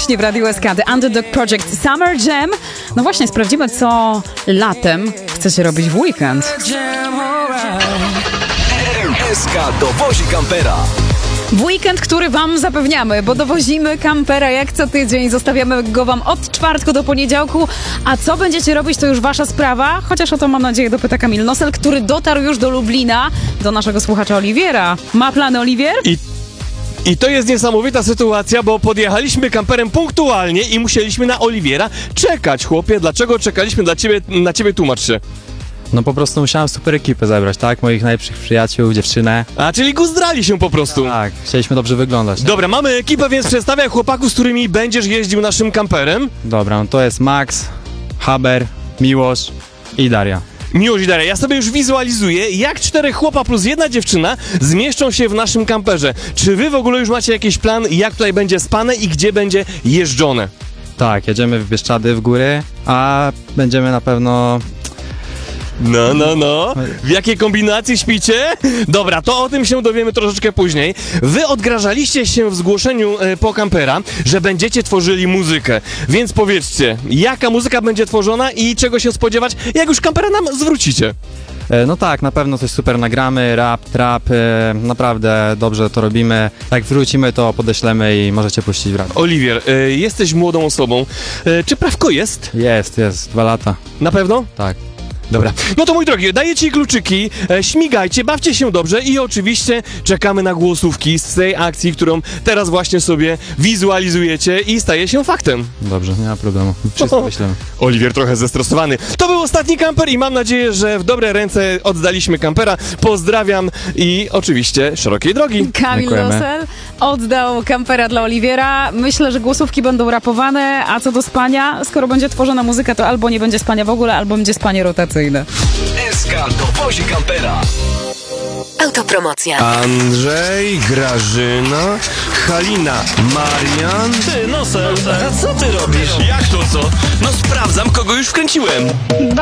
właśnie w Radiu SK, The Underdog Project Summer Jam. No właśnie, sprawdzimy, co latem chcecie robić w weekend. SK dowozi kampera. W weekend, który wam zapewniamy, bo dowozimy kampera jak co tydzień, zostawiamy go wam od czwartku do poniedziałku, a co będziecie robić, to już wasza sprawa, chociaż o to mam nadzieję dopyta Kamil Nosel, który dotarł już do Lublina, do naszego słuchacza Oliwiera. Ma plany, Oliwier? I to jest niesamowita sytuacja, bo podjechaliśmy kamperem punktualnie i musieliśmy na Oliwiera czekać, chłopie. Dlaczego czekaliśmy na ciebie, tłumacz się. No po prostu musiałem super ekipę zebrać, tak? Moich najlepszych przyjaciół, dziewczynę. A, czyli guzdrali się po prostu. Tak, chcieliśmy dobrze wyglądać. Tak? Dobra, mamy ekipę, więc przedstawiaj chłopaków, z którymi będziesz jeździł naszym kamperem. Dobra, no to jest Max, Haber, Miłosz i Daria. Miłość i Daria, ja sobie już wizualizuję, jak 4 chłopa plus 1 dziewczyna zmieszczą się w naszym kamperze. Czy wy w ogóle już macie jakiś plan, jak tutaj będzie spane i gdzie będzie jeżdżone? Tak, jedziemy w Bieszczady, w góry, a będziemy na pewno... No. W jakiej kombinacji śpicie? Dobra, to o tym się dowiemy troszeczkę później. Wy odgrażaliście się w zgłoszeniu po kampera, że będziecie tworzyli muzykę. Więc powiedzcie, jaka muzyka będzie tworzona i czego się spodziewać, jak już kampera nam zwrócicie? No tak, na pewno coś super nagramy, rap, trap, naprawdę dobrze to robimy. Jak wrócimy, to podeślemy i możecie puścić w radio. Oliwier, jesteś młodą osobą. Czy prawko jest? Jest, 2 lata. Na pewno? Tak. Dobra. No to mój drogi, daję ci kluczyki, śmigajcie, bawcie się dobrze i oczywiście czekamy na głosówki z tej akcji, którą teraz właśnie sobie wizualizujecie i staje się faktem. Dobrze, nie ma problemu. Wszystko wyślemy. Oliwier trochę zestresowany. To był ostatni kamper i mam nadzieję, że w dobre ręce oddaliśmy kampera. Pozdrawiam i oczywiście szerokiej drogi. Kamil Dziękujemy. Nosel oddał kampera dla Oliwiera. Myślę, że głosówki będą rapowane, a co do spania, skoro będzie tworzona muzyka, to albo nie będzie spania w ogóle, albo będzie spanie rotacyjne. SK dowozi kampera. Autopromocja. Andrzej, Grażyna, Halina, Marian. Ty, Nosel, a co ty robisz? Jak to co? No sprawdzam, kogo już wkręciłem.